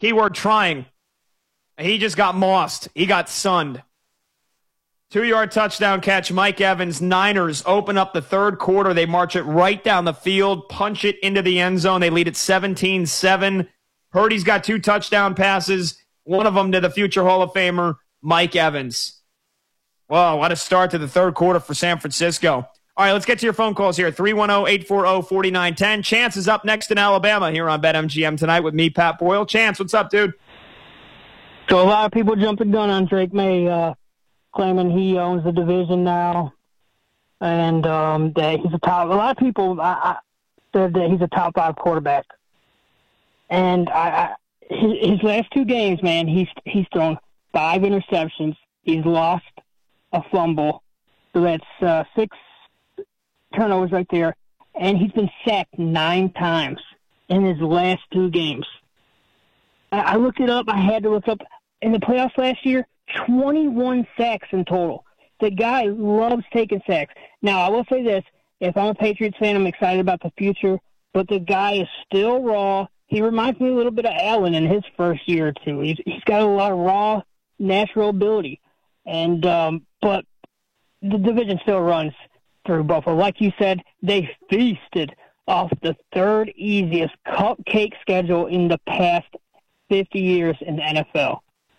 Keyword trying. He just got mossed. He got sunned. 2-yard touchdown catch, Mike Evans. Niners open up the third quarter. They march it right down the field, punch it into the end zone. They lead it 17-7. Purdy's got 2 touchdown passes, one of them to the future Hall of Famer, Mike Evans. Whoa, what a start to the third quarter for San Francisco. All right, let's get to your phone calls here. 310-840-4910. Chance is up next in Alabama here on BetMGM tonight with me, Pat Boyle. Chance, what's up, dude? So a lot of people jumping gun on Drake May, claiming he owns the division now, and that he's a top. A lot of people said that he's a top 5 quarterback, and his last 2 games, man, he's thrown 5 interceptions. He's lost a fumble, so that's 6 turnovers right there, and he's been sacked 9 times in his last 2 games. I looked it up. I had to look up in the playoffs last year. 21 sacks in total. The guy loves taking sacks. Now, I will say this. If I'm a Patriots fan, I'm excited about the future, but the guy is still raw. He reminds me a little bit of Allen in his first year or two. He's got a lot of raw, natural ability. And but the division still runs through Buffalo. Like you said, they feasted off the 3rd easiest cupcake schedule in the past 50 years in the NFL.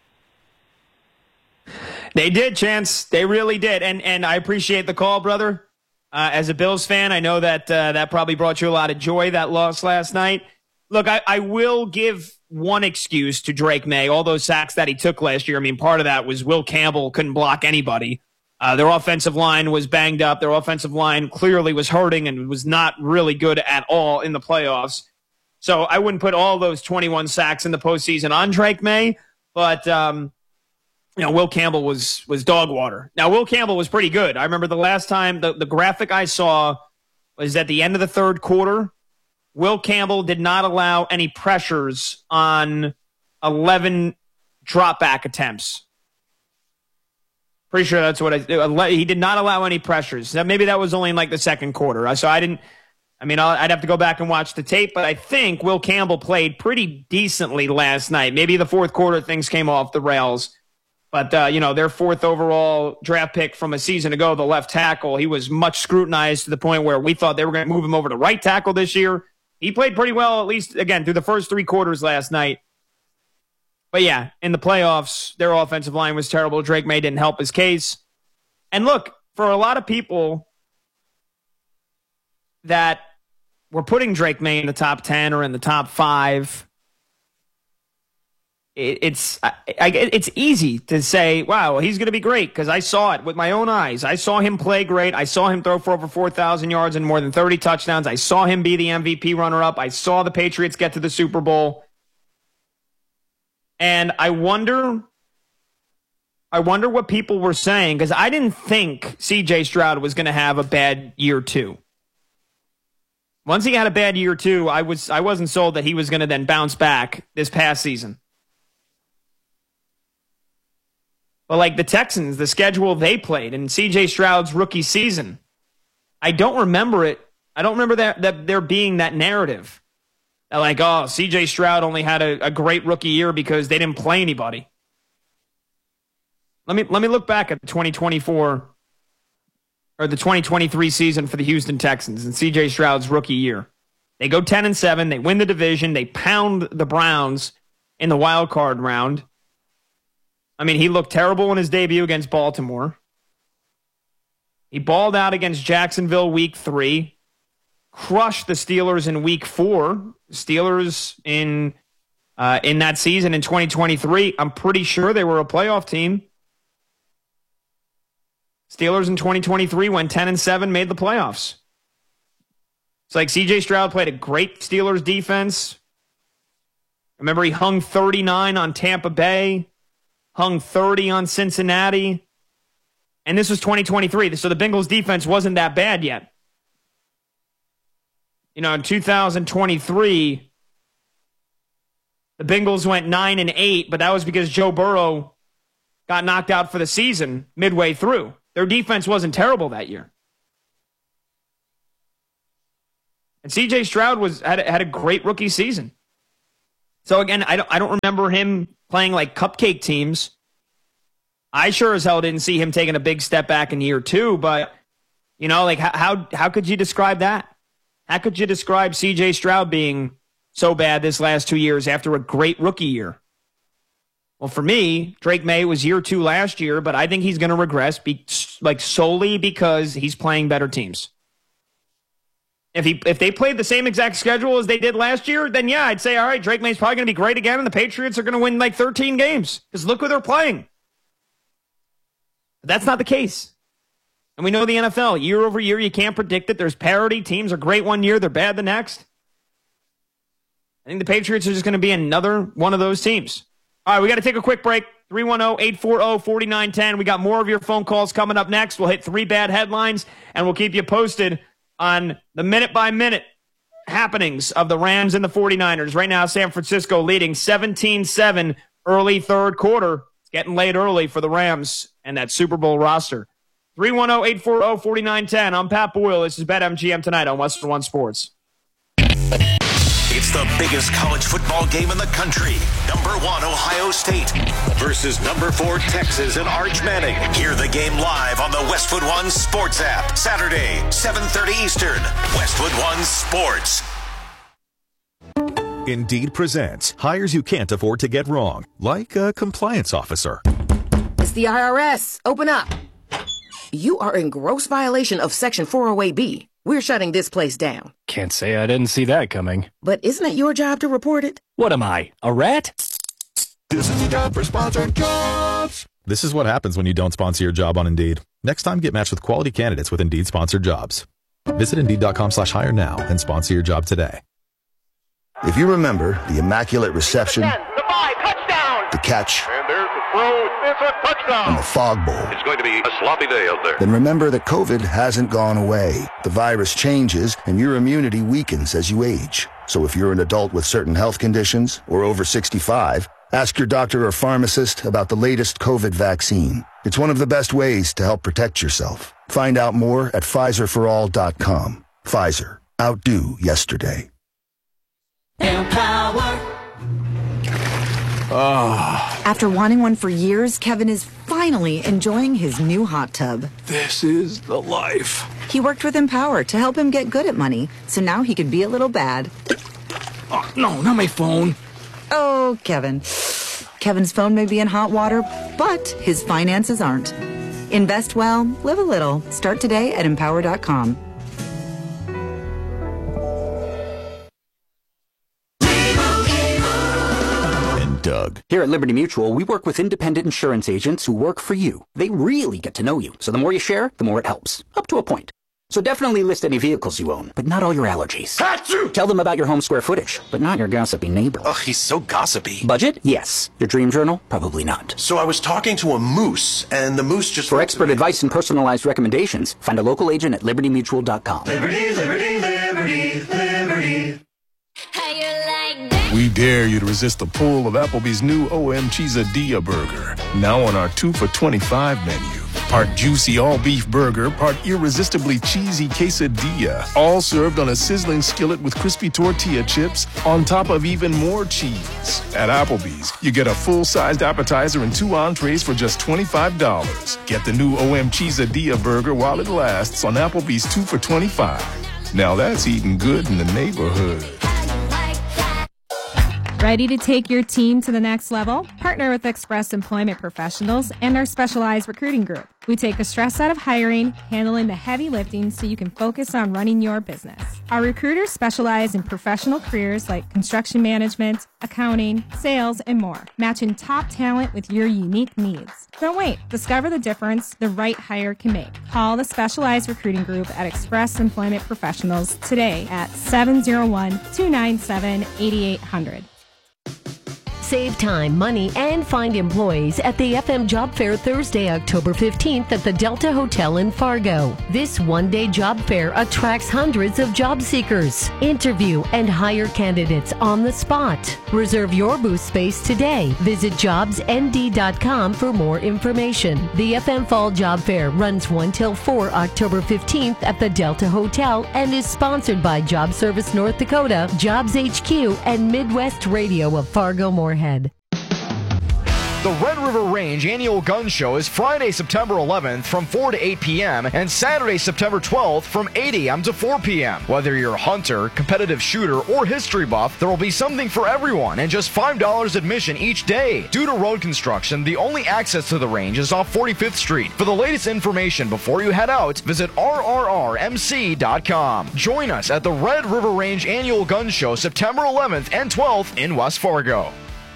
They did, Chance. They really did. And I appreciate the call, brother. As a Bills fan, I know that that probably brought you a lot of joy, that loss last night. Look, I will give one excuse to Drake May, all those sacks that he took last year. I mean, part of that was Will Campbell couldn't block anybody. Their offensive line was banged up. Their offensive line clearly was hurting and was not really good at all in the playoffs. So I wouldn't put all those 21 sacks in the postseason on Drake May, but Will Campbell was dog water. Now, Will Campbell was pretty good. I remember the last time, the graphic I saw was at the end of the third quarter. Will Campbell did not allow any pressures on 11 dropback attempts. Pretty sure that's what he did not allow any pressures. Now, maybe that was only in like the second quarter. So I'd have to go back and watch the tape, but I think Will Campbell played pretty decently last night. Maybe the fourth quarter things came off the rails. But, their 4th overall draft pick from a season ago, the left tackle, he was much scrutinized to the point where we thought they were going to move him over to right tackle this year. He played pretty well, at least, again, through the first 3 quarters last night. But, yeah, in the playoffs, their offensive line was terrible. Drake May didn't help his case. And, look, for a lot of people that were putting Drake May in the top 10 or in the top 5, it's easy to say, wow, he's going to be great because I saw it with my own eyes. I saw him play great. I saw him throw for over 4,000 yards and more than 30 touchdowns. I saw him be the MVP runner-up. I saw the Patriots get to the Super Bowl. And I wonder what people were saying because I didn't think C.J. Stroud was going to have a bad year 2. Once he had a bad year 2, I wasn't sold that he was going to then bounce back this past season. But like the Texans, the schedule they played in C.J. Stroud's rookie season, I don't remember it. I don't remember that there being that narrative. Like, oh, C.J. Stroud only had a great rookie year because they didn't play anybody. Let me look back at the 2024 or the 2023 season for the Houston Texans and C.J. Stroud's rookie year. They go 10-7. They win the division. They pound the Browns in the wild card round. I mean, he looked terrible in his debut against Baltimore. He balled out against Jacksonville week 3. Crushed the Steelers in week 4. Steelers in that season in 2023, I'm pretty sure they were a playoff team. Steelers in 2023 went 10-7, made the playoffs. It's like C.J. Stroud played a great Steelers defense. Remember, he hung 39 on Tampa Bay, hung 30 on Cincinnati, and this was 2023, so the Bengals defense wasn't that bad yet. In 2023, the Bengals went 9-8, but that was because Joe Burrow got knocked out for the season midway through. Their defense wasn't terrible that year. And C.J. Stroud had a great rookie season. So again, I don't remember him playing like cupcake teams. I sure as hell didn't see him taking a big step back in year 2, but like how could you describe that? How could you describe CJ Stroud being so bad this last 2 years after a great rookie year? Well, for me, Drake May was year 2 last year, but I think he's going to regress solely because he's playing better teams. If they played the same exact schedule as they did last year, then yeah, I'd say, all right, Drake May's probably going to be great again, and the Patriots are going to win like 13 games because look who they're playing. But that's not the case. And we know the NFL, year over year, you can't predict it. There's parity. Teams are great one year, they're bad the next. I think the Patriots are just going to be another one of those teams. All right, we got to take a quick break. 310-840-4910. We got more of your phone calls coming up next. We'll hit 3 bad headlines, and we'll keep you posted on the minute-by-minute happenings of the Rams and the 49ers. Right now, San Francisco leading 17-7 early third quarter. It's getting late early for the Rams and that Super Bowl roster. 310-840-4910. I'm Pat Boyle. This is BetMGM tonight on Western One Sports. It's the biggest college football game in the country. Number 1, Ohio State versus number 4, Texas and Arch Manning. Hear the game live on the Westwood One Sports app. Saturday, 7:30 Eastern. Westwood One Sports. Indeed presents hires you can't afford to get wrong, like a compliance officer. It's the IRS. Open up. You are in gross violation of Section 408B. We're shutting this place down. Can't say I didn't see that coming. But isn't it your job to report it? What am I, a rat? This is the job for sponsored jobs. This is what happens when you don't sponsor your job on Indeed. Next time, get matched with quality candidates with Indeed sponsored jobs. Visit Indeed.com/hire now and sponsor your job today. If you remember the immaculate reception, 10, the 5, touchdown, the catch, and there's the throw, it's a touchdown, and the fog bowl, it's going to be a sloppy day out there. Then remember that COVID hasn't gone away. The virus changes and your immunity weakens as you age. So if you're an adult with certain health conditions or over 65, ask your doctor or pharmacist about the latest COVID vaccine. It's one of the best ways to help protect yourself. Find out more at PfizerForAll.com. Pfizer. Outdo yesterday. After wanting one for years, Kevin is finally enjoying his new hot tub. This is the life. He worked with Empower to help him get good at money, so now he could be a little bad. Oh, no, not my phone. Oh, Kevin. Kevin's phone may be in hot water, but his finances aren't. Invest well, live a little. Start today at Empower.com. Doug. Here at Liberty Mutual, we work with independent insurance agents who work for you. They really get to know you, so the more you share, the more it helps. Up to a point. So definitely list any vehicles you own, but not all your allergies. Achoo! Tell them about your home square footage, but not your gossipy neighbor. Ugh, he's so gossipy. Budget? Yes. Your dream journal? Probably not. So I was talking to a moose, and the moose just... For expert advice and personalized recommendations, find a local agent at libertymutual.com. Liberty, liberty, liberty, liberty. We dare you to resist the pull of Applebee's new OM Cheesadilla burger. Now on our 2 for $25 menu. Part juicy all-beef burger, part irresistibly cheesy quesadilla. All served on a sizzling skillet with crispy tortilla chips on top of even more cheese. At Applebee's, you get a full-sized appetizer and 2 entrees for just $25. Get the new OM Cheesadilla burger while it lasts on Applebee's 2 for $25. Now that's eating good in the neighborhood. Ready to take your team to the next level? Partner with Express Employment Professionals and our specialized recruiting group. We take the stress out of hiring, handling the heavy lifting so you can focus on running your business. Our recruiters specialize in professional careers like construction management, accounting, sales, and more, matching top talent with your unique needs. Don't wait. Discover the difference the right hire can make. Call the specialized recruiting group at Express Employment Professionals today at 701-297-8800. Save time, money, and find employees at the FM Job Fair Thursday, October 15th at the Delta Hotel in Fargo. This one-day job fair attracts hundreds of job seekers. Interview and hire candidates on the spot. Reserve your booth space today. Visit jobsnd.com for more information. The FM Fall Job Fair runs 1 till 4 October 15th at the Delta Hotel and is sponsored by Job Service North Dakota, Jobs HQ, and Midwest Radio of Fargo-Moorhead. The Red River Range Annual Gun Show is Friday, September 11th from 4 to 8 p.m. and Saturday, September 12th from 8 a.m. to 4 p.m. Whether you're a hunter, competitive shooter, or history buff, there will be something for everyone and just $5 admission each day. Due to road construction, the only access to the range is off 45th Street. For the latest information before you head out, visit rrrmc.com. Join us at the Red River Range Annual Gun Show September 11th and 12th in West Fargo.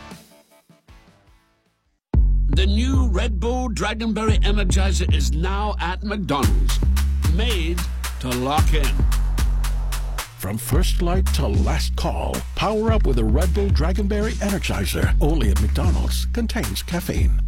The new Red Bull Dragonberry Energizer is now at McDonald's. Made to lock in. From first light to last call, power up with a Red Bull Dragonberry Energizer. Only at McDonald's. Contains caffeine.